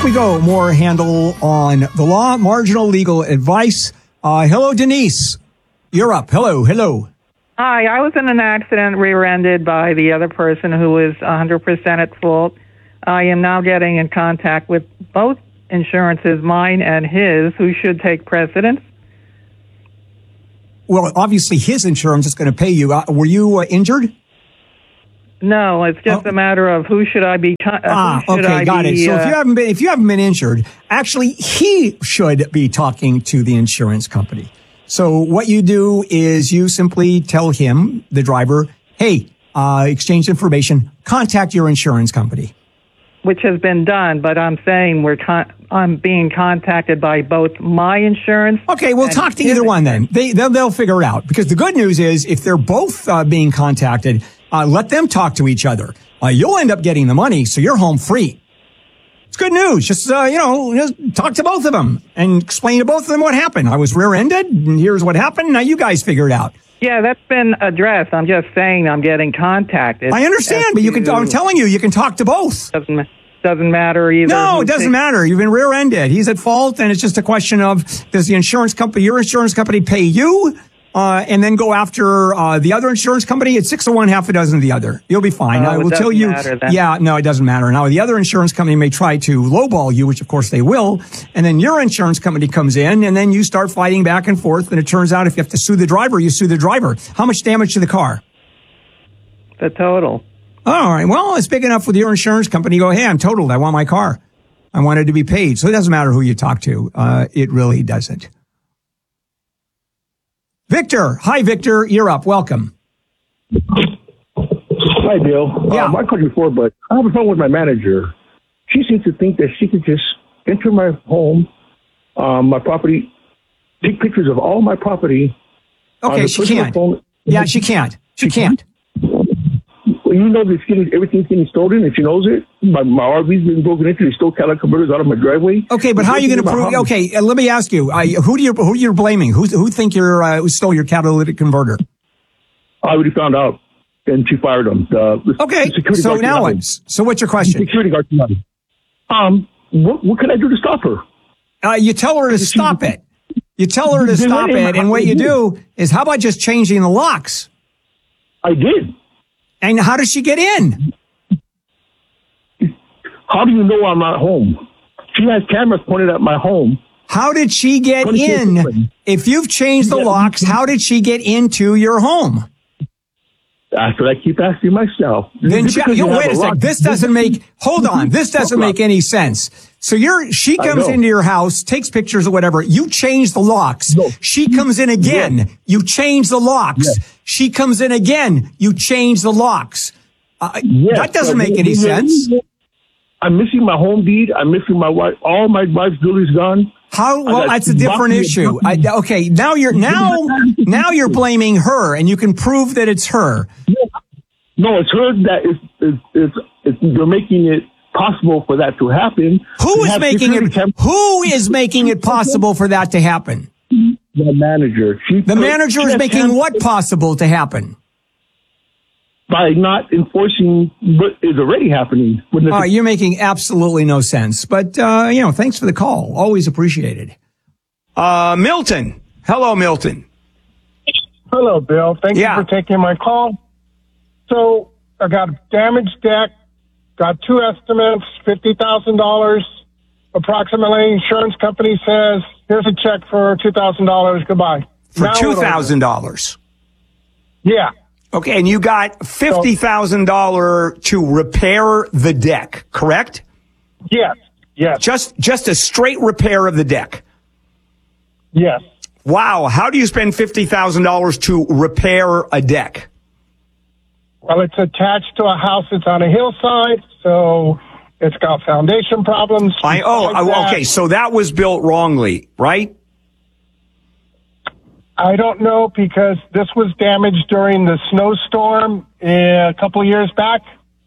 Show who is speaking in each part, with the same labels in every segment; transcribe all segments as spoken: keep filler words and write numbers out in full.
Speaker 1: we go. More handle on the law, marginal legal advice. Uh, hello, Denise. You're up. Hello, hello.
Speaker 2: Hi, I was in an accident rear-ended by the other person who was one hundred percent at fault. I am now getting in contact with both insurances, mine and his, who should take precedence.
Speaker 1: Well, obviously his insurance is going to pay you. Uh, were you uh, injured?
Speaker 2: No, it's just
Speaker 1: oh.
Speaker 2: a matter of who should I be. Uh,
Speaker 1: ah,
Speaker 2: should
Speaker 1: okay,
Speaker 2: I
Speaker 1: got
Speaker 2: be,
Speaker 1: it. So
Speaker 2: uh,
Speaker 1: if you haven't been, if you haven't been injured, actually he should be talking to the insurance company. So what you do is you simply tell him, the driver, hey, uh, exchange information, contact your insurance company.
Speaker 2: Which has been done, but I'm saying we're con- I'm being contacted by both my insurance.
Speaker 1: Okay, we'll talk to either one then. They, they'll, they'll figure it out. Because the good news is if they're both uh, being contacted, uh, let them talk to each other. Uh, you'll end up getting the money, so you're home free. It's good news. Just, uh, you know, just talk to both of them and explain to both of them what happened. I was rear-ended, and here's what happened. Now you guys figure it out.
Speaker 2: Yeah, that's been addressed. I'm just saying I'm getting contacted.
Speaker 1: I understand, but you can. I'm telling you, you can talk to both.
Speaker 2: Doesn't doesn't matter either.
Speaker 1: No, it doesn't matter. You've been rear-ended. He's at fault, and it's just a question of does the insurance company, your insurance company, pay you, uh, and then go after uh, the other insurance company? It's six of one, half a dozen of the other. You'll be fine.
Speaker 2: Oh,
Speaker 1: I will
Speaker 2: it
Speaker 1: tell you.
Speaker 2: matter, then.
Speaker 1: Yeah, no, it doesn't matter. Now the other insurance company may try to lowball you, which of course they will, and then your insurance company comes in, and then you start fighting back and forth. And it turns out if you have to sue the driver, you sue the driver. How much damage to the car?
Speaker 2: The total.
Speaker 1: All right. Well, it's big enough with your insurance company. You go, hey, I'm totaled. I want my car. I want it to be paid. So it doesn't matter who you talk to. Uh, it really doesn't. Victor. Hi, Victor. You're up. Welcome.
Speaker 3: Hi, Bill.
Speaker 1: Yeah.
Speaker 3: Um, I called you before, but I have a problem with my manager. She seems to think that she could just enter my home, um, my property, take pictures of all my property.
Speaker 1: Okay, she can't. Phone. Yeah, she can't. She can't.
Speaker 3: Well, you know that getting, everything's getting stolen, and she knows it. My, my R V's been broken into. They stole catalytic converters out of my driveway.
Speaker 1: Okay, but how are you going to prove? Okay, uh, let me ask you. Uh, who do you who you're blaming? Who who think you're uh, who stole your catalytic converter?
Speaker 3: I already found out, and she fired them. The, the
Speaker 1: okay,
Speaker 3: security
Speaker 1: so now what? So what's your question?
Speaker 3: The security guard. Um, what what can I do to stop her?
Speaker 1: Uh, you tell her to stop it. You tell her to stop it, and what you do is, how about just changing the locks?
Speaker 3: I did.
Speaker 1: And how does she get in?
Speaker 3: How do you know I'm not home? She has cameras pointed at my home.
Speaker 1: How did she get in? If you've changed the locks, how did she get into your home?
Speaker 3: That's what I keep asking myself.
Speaker 1: Then she, you, wait a second. This doesn't make, hold on. This doesn't make any sense. So you're, she comes into your house, takes pictures or whatever. You change the locks. No. She comes in again. Yes. You change the locks. Yes. She comes in again. You change the locks. Uh, yes. That doesn't make any sense.
Speaker 3: I'm missing my home deed. I'm missing my wife. All my wife's jewelry's gone.
Speaker 1: How? Well, that's a different issue. I, okay. Now you're, now, now you're blaming her, and you can prove that it's her.
Speaker 3: No, it's her that is, is, is, is they're making it possible for that to happen.
Speaker 1: Who is making it? Cam- who is making it possible for that to happen?
Speaker 3: The manager. She
Speaker 1: the manager is making cam- what possible to happen?
Speaker 3: By not enforcing what is already happening.
Speaker 1: Uh, you're making absolutely no sense. But, uh, you know, thanks for the call. Always appreciated. Uh, Milton. Hello, Milton.
Speaker 4: Hello, Bill. Thank
Speaker 1: yeah.
Speaker 4: you for taking my call. So I got a damaged deck, got two estimates, fifty thousand dollars approximately. Insurance company says, here's a check for two thousand dollars. Goodbye.
Speaker 1: For two thousand dollars?
Speaker 4: Yeah.
Speaker 1: Okay, and you got fifty thousand dollars to repair the deck, correct?
Speaker 4: Yes, yes.
Speaker 1: Just just a straight repair of the deck?
Speaker 4: Yes.
Speaker 1: Wow, how do you spend fifty thousand dollars to repair a deck?
Speaker 4: Well, it's attached to a house that's on a hillside, so it's got foundation problems.
Speaker 1: I Oh, like okay, so that was built wrongly, right?
Speaker 4: I don't know, because this was damaged during the snowstorm a couple of years back.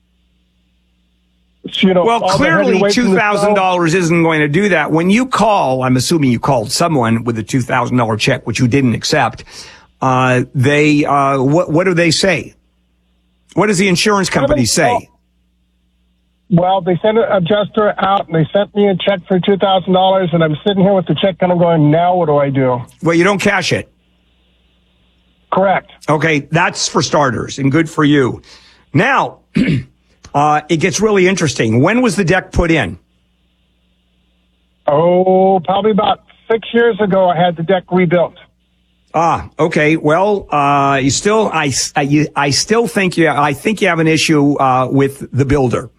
Speaker 4: You know,
Speaker 1: well, clearly two thousand dollars isn't going to do that. When you call, I'm assuming you called someone with a two thousand dollars check, which you didn't accept. Uh, they, uh, what, what do they say? What does the insurance company say?
Speaker 4: Well, they sent an adjuster out, and they sent me a check for two thousand dollars, and I'm sitting here with the check, and I'm going, now what do I do?
Speaker 1: Well, you don't cash it.
Speaker 4: Correct.
Speaker 1: Okay, that's for starters, and good for you. Now, uh, it gets really interesting. When was the deck put in?
Speaker 4: Oh, probably about six years ago, I had the deck rebuilt.
Speaker 1: Ah, okay. Well, uh, you still, I, I, you, I still think you, I think you have an issue, uh, with the builder.